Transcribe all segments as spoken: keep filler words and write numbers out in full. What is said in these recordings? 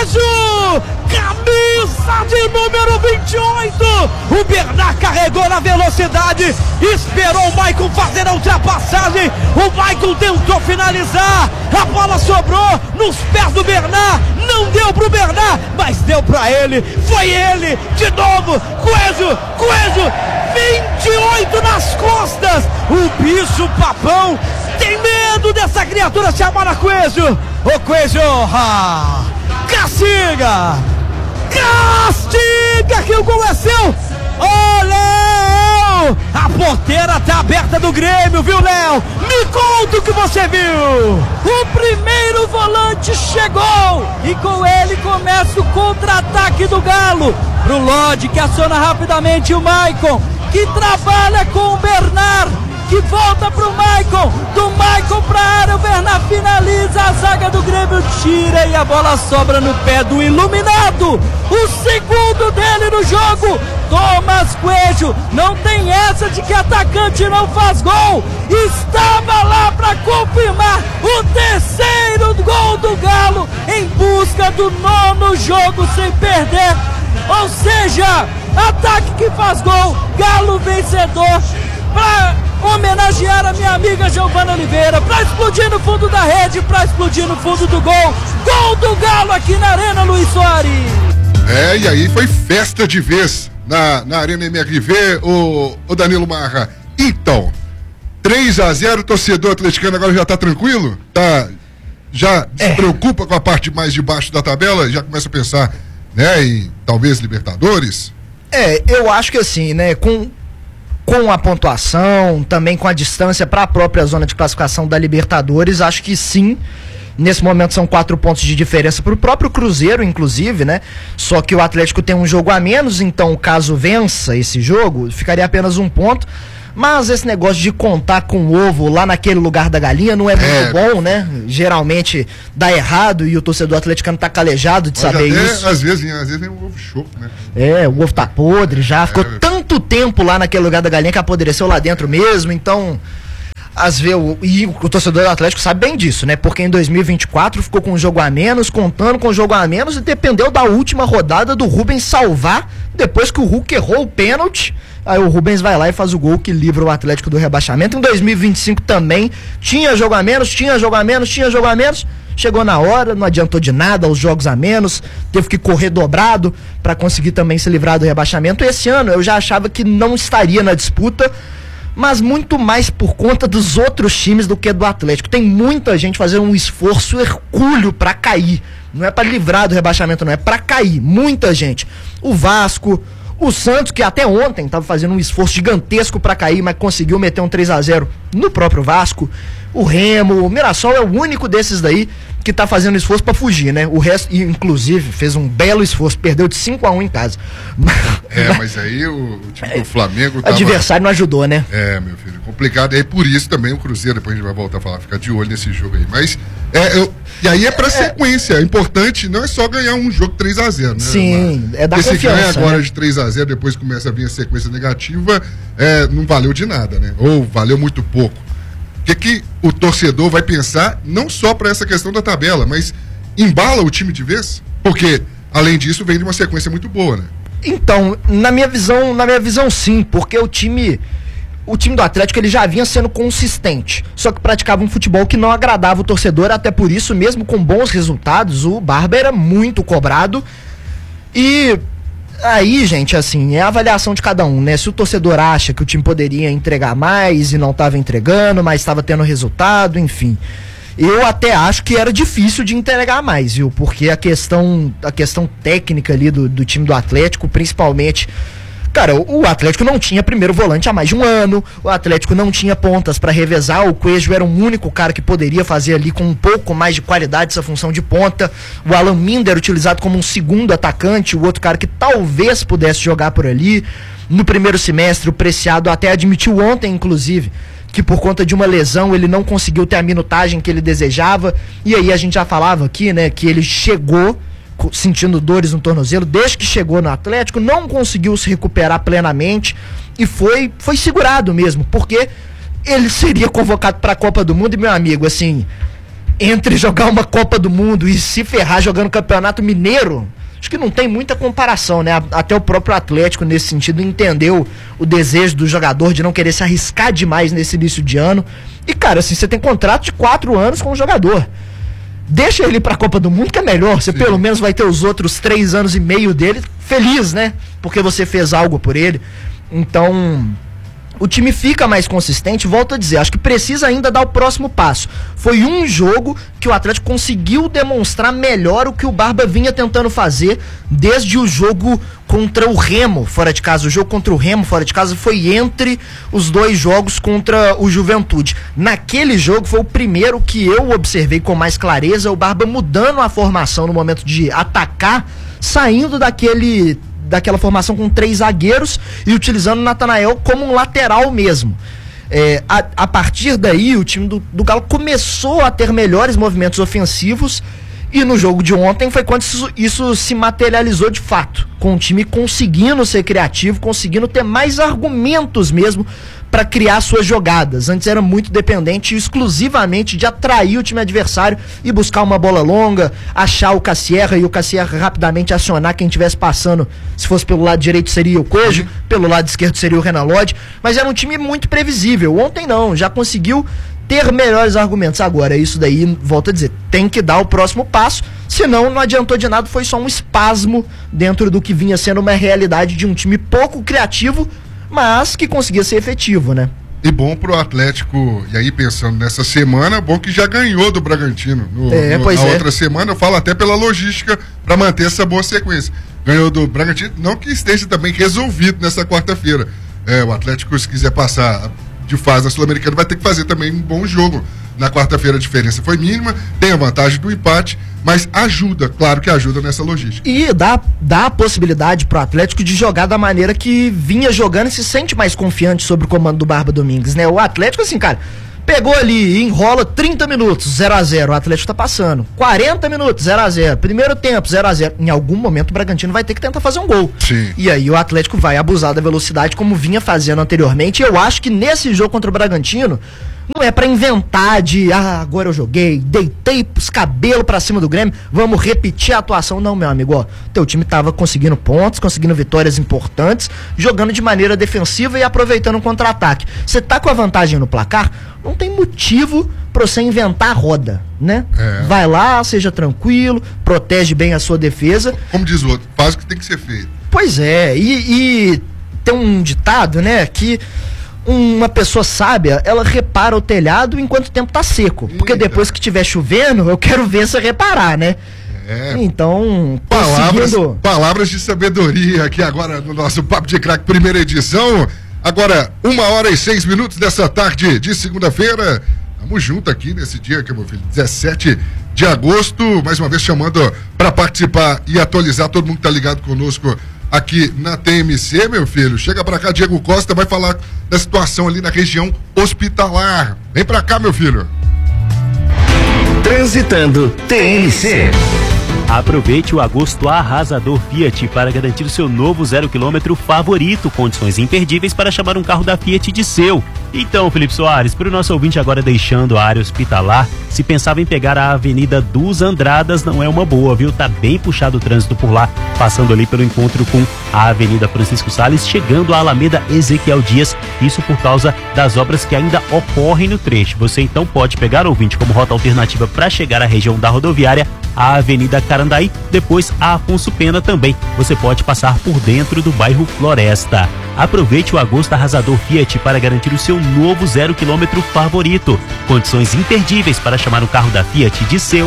Coelho! Camisa de número vinte e oito! O Bernard carregou na velocidade, esperou o Maicon fazer a ultrapassagem, o Maicon tentou finalizar, a bola sobrou nos pés do Bernard, não deu pro Bernard, mas deu pra ele, foi ele, de novo, Coelho, Coelho, vinte e oito nas costas, o bicho papão tem medo dessa criatura chamada Coelho. Ô Coelho, ah, castiga, castiga que o gol é seu. Ô Léo, a porteira tá aberta do Grêmio, viu Léo? Me conta o que você viu. O primeiro volante chegou e com ele começa o contra-ataque do Galo. Pro Lodi, que aciona rapidamente o Maicon, que trabalha com o Bernard, que volta pro Maicon, do Maicon pra área, o Bernard finaliza, a zaga do Grêmio tira e a bola sobra no pé do Iluminado, o segundo dele no jogo, Thomas Coelho, não tem essa de que atacante não faz gol, estava lá pra confirmar o terceiro gol do Galo, em busca do nono jogo sem perder, ou seja, ataque que faz gol, Galo vencedor, pra homenagear a minha amiga Giovana Oliveira, pra explodir no fundo da rede, pra explodir no fundo do gol, gol do Galo aqui na Arena Luiz Soares. É, e aí foi festa de vez na, na Arena M R V, o, o Danilo Marra. Então, três a zero, torcedor atleticano agora já tá tranquilo? Tá, já é. se preocupa com a parte mais de baixo da tabela? Já começa a pensar, né, em talvez Libertadores? É, eu acho que assim, né, com com a pontuação, também com a distância para a própria zona de classificação da Libertadores, acho que sim, nesse momento são quatro pontos de diferença para o próprio Cruzeiro, inclusive, né? Só que o Atlético tem um jogo a menos, então caso vença esse jogo, ficaria apenas um ponto. Mas esse negócio de contar com o ovo lá naquele lugar da galinha não é muito é. bom, né? Geralmente dá errado e o torcedor atleticano tá calejado de Mas saber até, isso. Às vezes, às vezes vem um ovo choco, né? É, o ovo tá podre já, é. ficou tanto tempo lá naquele lugar da galinha que apodreceu lá dentro mesmo, então... Às vezes, e o torcedor do Atlético sabe bem disso, né? Porque em dois mil e vinte e quatro ficou com um jogo a menos, contando com um jogo a menos, e dependeu da última rodada do Rubens salvar, depois que o Hulk errou o pênalti. Aí o Rubens vai lá e faz o gol que livra o Atlético do rebaixamento. Em dois mil e vinte e cinco também tinha jogo a menos, tinha jogo a menos, tinha jogo a menos. Chegou na hora, não adiantou de nada, os jogos a menos, teve que correr dobrado para conseguir também se livrar do rebaixamento. Esse ano eu já achava que não estaria na disputa, mas muito mais por conta dos outros times do que do Atlético. Tem muita gente fazendo um esforço hercúleo para cair. Não é para livrar do rebaixamento, não, é para cair. Muita gente. O Vasco, o Santos, que até ontem estava fazendo um esforço gigantesco para cair, mas conseguiu meter um três a zero no próprio Vasco. O Remo, o Mirassol é o único desses daí que tá fazendo esforço para fugir, né? O resto, inclusive, fez um belo esforço, perdeu de cinco a um em casa. É, mas aí o, o time do Flamengo o tava... adversário não ajudou, né? É, meu filho, complicado. E aí por isso também o Cruzeiro, depois a gente vai voltar a falar, ficar de olho nesse jogo aí. Mas, é, eu... e aí é pra sequência, é importante, não é só ganhar um jogo três a zero, né? Sim, Mas, é da confiança. se ganha agora, né, de três a zero, depois começa a vir a sequência negativa, é, não valeu de nada, né? Ou valeu muito pouco. O que, que o torcedor vai pensar, não só para essa questão da tabela, mas embala o time de vez? Porque, além disso, vem de uma sequência muito boa, né? Então, na minha visão, na minha visão sim, porque o time, o time do Atlético ele já vinha sendo consistente, só que praticava um futebol que não agradava o torcedor, até por isso, mesmo com bons resultados, o Barba era muito cobrado. E aí, gente, assim, é a avaliação de cada um, né? Se o torcedor acha que o time poderia entregar mais e não estava entregando, mas estava tendo resultado, enfim. Eu até acho que era difícil de entregar mais, viu? Porque a questão, a questão técnica ali do, do time do Atlético, principalmente... Cara, o Atlético não tinha primeiro volante há mais de um ano, o Atlético não tinha pontas para revezar, o Coelho era o único cara que poderia fazer ali com um pouco mais de qualidade essa função de ponta, o Alan Minder utilizado como um segundo atacante, o outro cara que talvez pudesse jogar por ali. No primeiro semestre, o Preciado até admitiu ontem, inclusive, que por conta de uma lesão ele não conseguiu ter a minutagem que ele desejava, e aí a gente já falava aqui, né, que ele chegou sentindo dores no tornozelo, desde que chegou no Atlético, não conseguiu se recuperar plenamente e foi, foi segurado mesmo, porque ele seria convocado para a Copa do Mundo e, meu amigo, assim, entre jogar uma Copa do Mundo e se ferrar jogando Campeonato Mineiro, acho que não tem muita comparação, né? Até o próprio Atlético, nesse sentido, entendeu o desejo do jogador de não querer se arriscar demais nesse início de ano. E, cara, assim, você tem contrato de quatro anos com o jogador. Deixa ele ir pra Copa do Mundo, que é melhor. Você Sim. pelo menos vai ter os outros três anos e meio dele feliz, né? Porque você fez algo por ele. Então, o time fica mais consistente. Volto a dizer, acho que precisa ainda dar o próximo passo. Foi um jogo que o Atlético conseguiu demonstrar melhor o que o Barba vinha tentando fazer desde o jogo contra o Remo fora de casa. O jogo contra o Remo fora de casa foi entre os dois jogos contra o Juventude. Naquele jogo foi o primeiro que eu observei com mais clareza o Barba mudando a formação no momento de atacar, saindo daquele daquela formação com três zagueiros e utilizando o Natanael como um lateral mesmo. É, a, a partir daí o time do, do Galo começou a ter melhores movimentos ofensivos, e no jogo de ontem foi quando isso, isso se materializou de fato, com o time conseguindo ser criativo, conseguindo ter mais argumentos mesmo para criar suas jogadas. Antes era muito dependente exclusivamente de atrair o time adversário e buscar uma bola longa, achar o Cassierra e o Cassierra rapidamente acionar quem estivesse passando. Se fosse pelo lado direito seria o Coelho, pelo lado esquerdo seria o Renan Lodge, mas era um time muito previsível. Ontem não, já conseguiu ter melhores argumentos. Agora, isso daí, volto a dizer, tem que dar o próximo passo, senão não adiantou de nada, foi só um espasmo dentro do que vinha sendo uma realidade de um time pouco criativo, mas que conseguia ser efetivo, né? E bom pro Atlético, e aí pensando nessa semana, bom que já ganhou do Bragantino. No, é, no, pois na é. outra semana, eu falo até pela logística, para manter essa boa sequência. Ganhou do Bragantino, não que esteja também resolvido nessa quarta-feira. É, o Atlético, se quiser passar de fase da Sul-Americana, vai ter que fazer também um bom jogo. Na quarta-feira a diferença foi mínima, tem a vantagem do empate, mas ajuda, claro que ajuda nessa logística. E dá, dá a possibilidade pro Atlético de jogar da maneira que vinha jogando e se sente mais confiante sobre o comando do Barba Domingues, né? O Atlético, assim, cara, pegou ali e enrola trinta minutos, zero a zero, o Atlético tá passando. quarenta minutos, zero a zero, primeiro tempo, zero a zero. Em algum momento o Bragantino vai ter que tentar fazer um gol. Sim. E aí o Atlético vai abusar da velocidade como vinha fazendo anteriormente. E eu acho que nesse jogo contra o Bragantino não é pra inventar de, ah, agora eu joguei, deitei os cabelos pra cima do Grêmio, vamos repetir a atuação. Não, meu amigo, ó, teu time tava conseguindo pontos, conseguindo vitórias importantes, jogando de maneira defensiva e aproveitando o contra-ataque. Você tá com a vantagem no placar, não tem motivo pra você inventar a roda, né? É. Vai lá, seja tranquilo, protege bem a sua defesa. Como diz o outro, faz o que tem que ser feito. Pois é, e, e tem um ditado, né, que uma pessoa sábia, ela repara o telhado enquanto o tempo tá seco. Porque Eita. depois que tiver chovendo, eu quero ver você reparar, né? É. Então, Palavras, conseguindo... palavras de sabedoria aqui agora no nosso Papo de Craque, primeira edição. Agora, uma hora e seis minutos dessa tarde de segunda-feira. Tamo junto aqui nesse dia, que meu filho, dezessete de agosto. Mais uma vez chamando para participar e atualizar todo mundo que tá ligado conosco aqui na T M C, meu filho. Chega pra cá, Diego Costa vai falar da situação ali na região hospitalar. Vem pra cá, meu filho. Transitando T M C. Aproveite o agosto arrasador Fiat para garantir o seu novo zero quilômetro favorito. Condições imperdíveis para chamar um carro da Fiat de seu. Então, Felipe Soares, para o nosso ouvinte agora deixando a área hospitalar, se pensava em pegar a Avenida dos Andradas, não é uma boa, viu? Tá bem puxado o trânsito por lá, passando ali pelo encontro com a Avenida Francisco Salles, chegando à Alameda Ezequiel Dias, isso por causa das obras que ainda ocorrem no trecho. Você então pode pegar, ouvinte, como rota alternativa para chegar à região da rodoviária, a Avenida Carandaí, depois a Afonso Pena também. Você pode passar por dentro do bairro Floresta. Aproveite o agosto arrasador Fiat para garantir o seu novo zero quilômetro favorito. Condições imperdíveis para chamar o carro da Fiat de seu.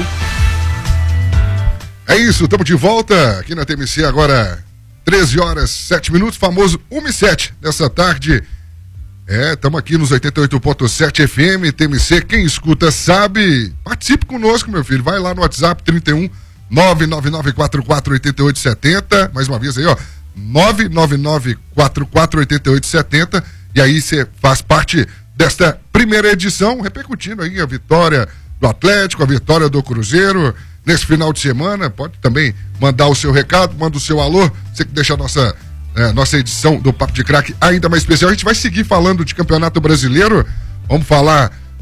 É isso, estamos de volta aqui na T M C agora, treze horas, sete minutos, famoso uma e sete nessa tarde. É, estamos aqui nos oitenta e oito ponto sete F M, T M C, quem escuta sabe. Participe conosco, meu filho, vai lá no WhatsApp trinta e um, nove nove nove quatro quatro oito oito sete zero, mais uma vez aí, ó, nove nove nove quatro quatro oito oito sete zero, e aí você faz parte desta primeira edição, repercutindo aí a vitória do Atlético, a vitória do Cruzeiro, nesse final de semana. Pode também mandar o seu recado, manda o seu alô, você que deixa a nossa... É, nossa edição do Papo de Craque ainda mais especial. A gente vai seguir falando de Campeonato Brasileiro. Vamos falar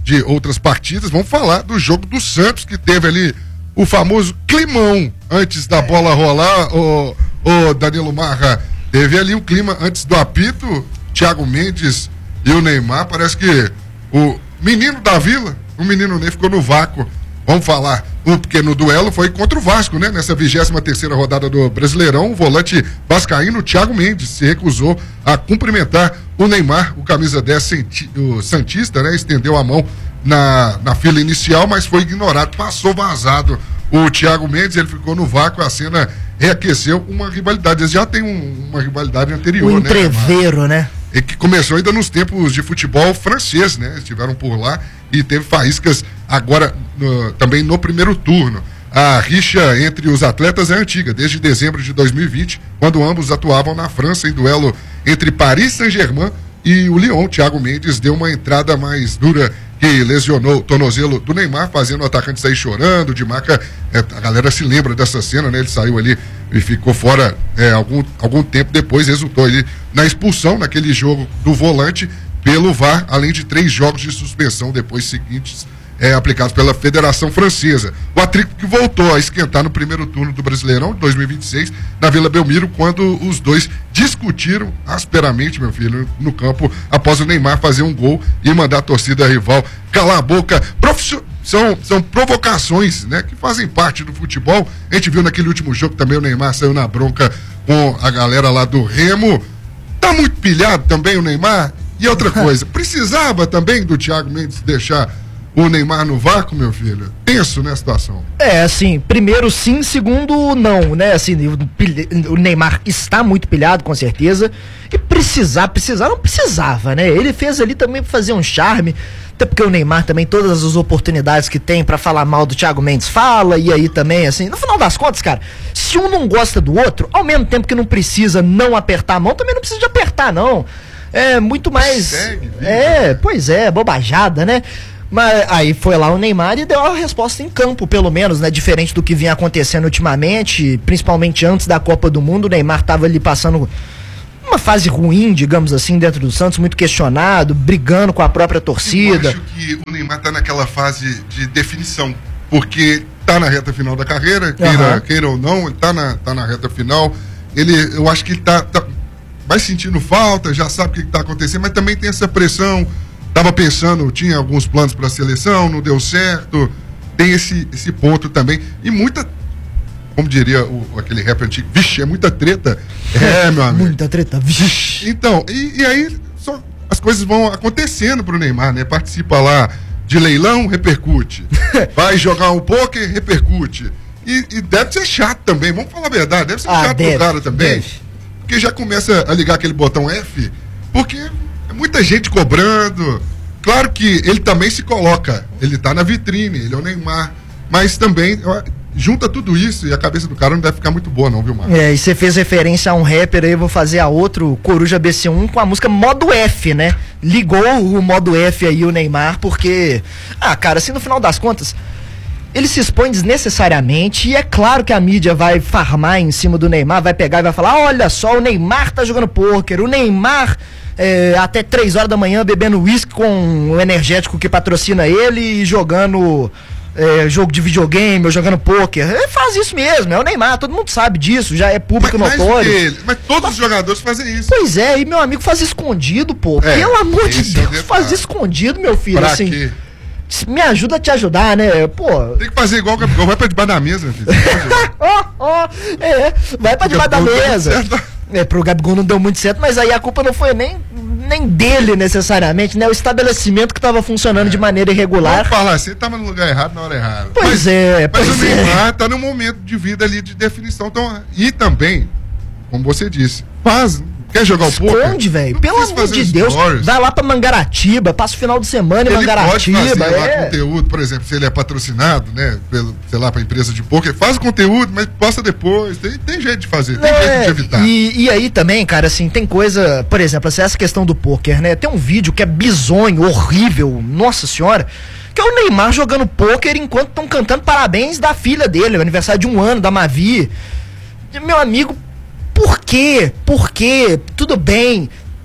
de outras partidas, vamos falar do jogo do Santos, que teve ali o famoso climão antes da bola rolar, o, o Danilo Marra. Teve ali o clima antes do apito, Thiago Mendes e o Neymar. Parece que o menino da Vila, o menino Ney, ficou no vácuo. Vamos falar, um pequeno duelo foi contra o Vasco, né? Nessa vigésima terceira rodada do Brasileirão, o volante vascaíno Thiago Mendes se recusou a cumprimentar o Neymar, o camisa dez, o santista, né? Estendeu a mão na, na fila inicial, mas foi ignorado, passou vazado o Thiago Mendes, ele ficou no vácuo, a cena reaqueceu uma rivalidade, eles já têm um, uma rivalidade anterior, o né? entreveiro, né? E que começou ainda nos tempos de futebol francês, né? Estiveram por lá e teve faíscas agora no, também no primeiro turno. A rixa entre os atletas é antiga, desde dezembro de dois mil e vinte, quando ambos atuavam na França em duelo entre Paris Saint-Germain e o Lyon. Thiago Mendes deu uma entrada mais dura que lesionou o tornozelo do Neymar, fazendo o atacante sair chorando, de marca, é, a galera se lembra dessa cena, né? Ele saiu ali e ficou fora é, algum, algum tempo depois, resultou ali na expulsão naquele jogo do volante pelo V A R, além de três jogos de suspensão depois seguintes é, aplicados pela Federação Francesa. O atrito que voltou a esquentar no primeiro turno do Brasileirão de dois mil e vinte e seis, na Vila Belmiro, quando os dois discutiram asperamente, meu filho, no campo, após o Neymar fazer um gol e mandar a torcida rival calar a boca. Profissional. São, são provocações, né, que fazem parte do futebol. A gente viu naquele último jogo também o Neymar saiu na bronca com a galera lá do Remo. Tá muito pilhado também o Neymar. E outra coisa, precisava também do Thiago Mendes deixar o Neymar no vácuo, meu filho? Tenso, né, a situação? É, assim, primeiro sim, segundo não, né, assim, o, o Neymar está muito pilhado, com certeza, e precisar, precisar, não precisava, né, ele fez ali também pra fazer um charme, até porque o Neymar também, todas as oportunidades que tem pra falar mal do Thiago Mendes, fala, e aí também, assim, no final das contas, cara, se um não gosta do outro, ao mesmo tempo que não precisa não apertar a mão, também não precisa de apertar, não, é muito mais, Segue, é, pois é, bobajada, né. Mas aí foi lá o Neymar e deu a resposta em campo, pelo menos, né? Diferente do que vinha acontecendo ultimamente, principalmente antes da Copa do Mundo, o Neymar estava ali passando uma fase ruim, digamos assim, dentro do Santos, muito questionado, brigando com a própria torcida. Eu acho que o Neymar tá naquela fase de definição, porque tá na reta final da carreira, queira, uhum. queira ou não, ele tá na, tá na reta final, ele, eu acho que ele tá, tá vai sentindo falta, já sabe o que, que tá acontecendo, mas também tem essa pressão. Tava pensando, tinha alguns planos para a seleção, não deu certo. Tem esse, esse ponto também. E muita, como diria o, aquele rap antigo, vixe, é muita treta. É, meu amigo. Muita treta, vixe. Então, e, e aí só, as coisas vão acontecendo pro Neymar, né? Participa lá de leilão, repercute. Vai jogar um pôquer, repercute. E, e deve ser chato também, vamos falar a verdade, deve ser ah, chato deve, pro cara também. Deve. Porque já começa a ligar aquele botão F, porque muita gente cobrando. Claro que ele também se coloca, ele tá na vitrine, ele é o Neymar, mas também junta tudo isso e a cabeça do cara não deve ficar muito boa não, viu, Marcos? É, e você fez referência a um rapper aí, eu vou fazer a outro, Coruja B C um, com a música Modo F, né? Ligou o Modo F aí o Neymar, porque, ah, cara, assim, no final das contas, ele se expõe desnecessariamente e é claro que a mídia vai farmar em cima do Neymar, vai pegar e vai falar, olha só, o Neymar tá jogando pôquer, o Neymar é, até três horas da manhã bebendo uísque com o energético que patrocina ele e jogando é, jogo de videogame ou jogando pôquer. Ele faz isso mesmo, é o Neymar, todo mundo sabe disso, já é público mas, notório. Ele, mas todos mas, os jogadores fazem isso. Pois é, e meu amigo faz escondido, pô. É, pelo amor de Deus, é faz escondido, meu filho, pra assim. Quê? Me ajuda a te ajudar, né? Pô. Tem que fazer igual o Gabigol, vai pra debaixo da mesa, filho. oh, oh, é, vai pra debaixo da mesa. É, pro Gabigol não deu muito certo, mas aí a culpa não foi nem, nem dele necessariamente, né? O estabelecimento que tava funcionando é. de maneira irregular. Vamos falar, você tava no lugar errado na hora errada. Pois mas, é, mas pois o Neymar é. tá num momento de vida ali de definição. Então, e também, como você disse, faz. Quer jogar o pôquer? Esconde, velho. Pelo amor de Deus. Stories. Vai lá pra Mangaratiba, passa o final de semana em ele Mangaratiba. Pode fazer é. lá conteúdo, por exemplo, se ele é patrocinado, né? Pelo, sei lá, pra empresa de pôquer, faz o conteúdo, mas posta depois. Tem, tem jeito de fazer, tem é, jeito de evitar. E, e aí também, cara, assim, tem coisa, por exemplo, essa questão do pôquer, né? Tem um vídeo que é bizonho, horrível, nossa senhora, que é o Neymar jogando pôquer enquanto estão cantando parabéns da filha dele, o aniversário de um ano, da Mavi. Meu amigo, por quê? Por quê? Tudo bem,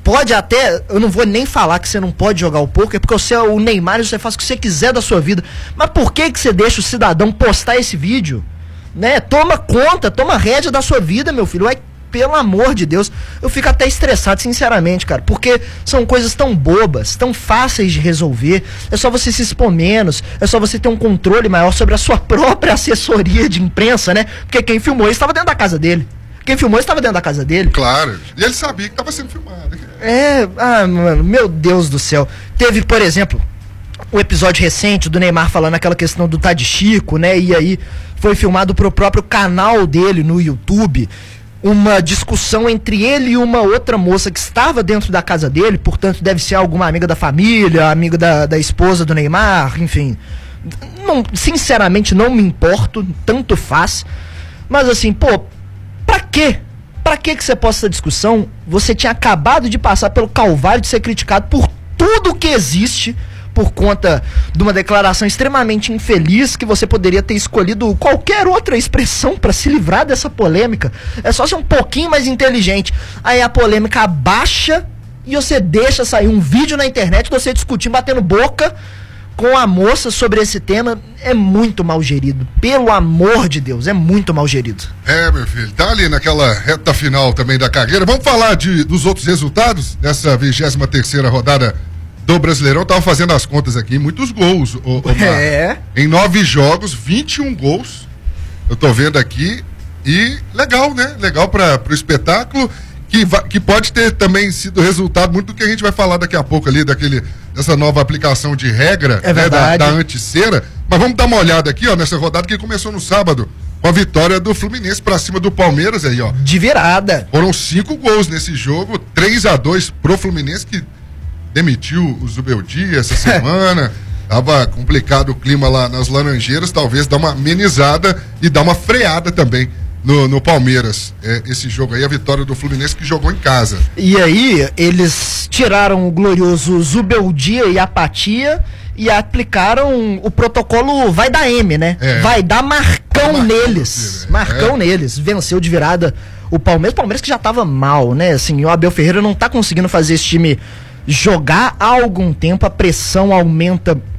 pode até, eu não vou nem falar que você não pode jogar o poker, porque você é o Neymar e você faz o que você quiser da sua vida. Mas por que que você deixa o cidadão postar esse vídeo? Né? Toma conta, toma rédea da sua vida, meu filho. Vai, pelo amor de Deus, eu fico até estressado, sinceramente, cara, porque são coisas tão bobas, tão fáceis de resolver. É só você se expor menos, é só você ter um controle maior sobre a sua própria assessoria de imprensa, né? Porque quem filmou isso estava dentro da casa dele. Quem filmou estava dentro da casa dele. Claro. E ele sabia que estava sendo filmado. É, ah, mano, meu Deus do céu. Teve, por exemplo, o episódio recente do Neymar falando aquela questão do Tá de Chico, né? E aí foi filmado pro próprio canal dele no YouTube. Uma discussão entre ele e uma outra moça que estava dentro da casa dele, portanto deve ser alguma amiga da família, amiga da, da esposa do Neymar, enfim. Não, sinceramente não me importo, tanto faz. Mas assim, pô, pra quê? Pra que que você posta essa discussão? Você tinha acabado de passar pelo calvário de ser criticado por tudo que existe, por conta de uma declaração extremamente infeliz, que você poderia ter escolhido qualquer outra expressão para se livrar dessa polêmica. É só ser um pouquinho mais inteligente. Aí a polêmica abaixa e você deixa sair um vídeo na internet, você discutindo, batendo boca com a moça sobre esse tema. É muito mal gerido. Pelo amor de Deus, é muito mal gerido. É, meu filho, tá ali naquela reta final também da carreira. Vamos falar de, dos outros resultados dessa vigésima terceira rodada do Brasileirão. Tava fazendo as contas aqui, muitos gols. O, o é. Em nove jogos, vinte e um gols. Eu tô vendo aqui. E legal, né? Legal para pro espetáculo. Que, va, que pode ter também sido resultado muito do que a gente vai falar daqui a pouco ali, daquele, dessa nova aplicação de regra, é né, da, da anticera. Mas vamos dar uma olhada aqui, ó, nessa rodada que começou no sábado, com a vitória do Fluminense pra cima do Palmeiras aí, ó. De virada. Foram cinco gols nesse jogo, três a dois pro Fluminense, que demitiu o Zubeldia essa semana. Tava complicado o clima lá nas Laranjeiras, talvez dar uma amenizada e dar uma freada também no, no Palmeiras. É, esse jogo aí, a vitória do Fluminense, que jogou em casa. E aí, eles tiraram o glorioso Zubeldia e Apatia e aplicaram o protocolo vai dar M, né? É. Vai dar Marcão, Marcão neles. é. Marcão é. neles. Venceu de virada o Palmeiras. O Palmeiras que já tava mal, né? Assim, o Abel Ferreira não tá conseguindo fazer esse time jogar há algum tempo. A pressão aumenta